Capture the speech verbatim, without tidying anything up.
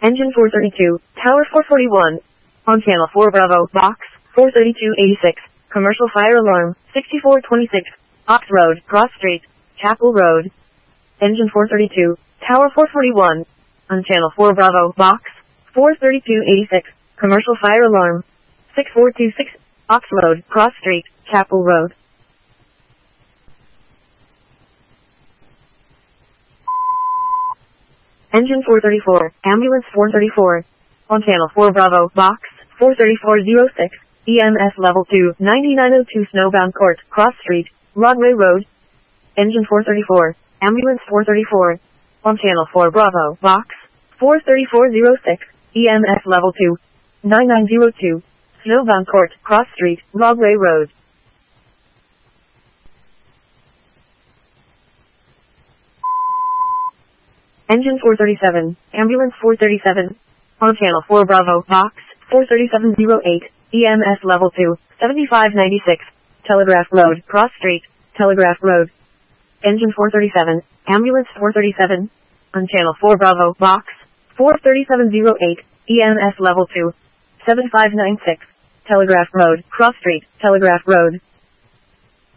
Engine four thirty-two, Tower four forty-one. On Channel four Bravo, Box, four thirty-two eighty-six. Commercial fire alarm, sixty-four twenty-six. Ox Road, Cross Street, Chapel Road. Engine four thirty-two, Tower four forty-one. On Channel four Bravo, Box, four thirty-two eighty-six. Commercial fire alarm, six four two six. Ox Road, Cross Street, Chapel Road. Engine four thirty-four, Ambulance four thirty-four. On Channel four Bravo, Box, four thirty-four oh six. E M S Level two, ninety-nine oh two Snowbound Court, Cross Street, Broadway Road. Engine four thirty-four, Ambulance four thirty-four. On Channel four Bravo, Box, four thirty-four oh six. E M S Level two, ninety-nine oh two. Snowbound Court, Cross Street, Broadway Road. Engine four thirty-seven, Ambulance four thirty-seven. On Channel four Bravo, Box, four thirty-seven oh eight. E M S Level two, seventy-five ninety-six. Telegraph Road, Cross Street, Telegraph Road. Engine four thirty-seven, Ambulance four thirty-seven. On Channel four Bravo, Box, four thirty-seven oh eight. E M S Level two, seventy-five ninety-six. Telegraph Road, Cross Street, Telegraph Road.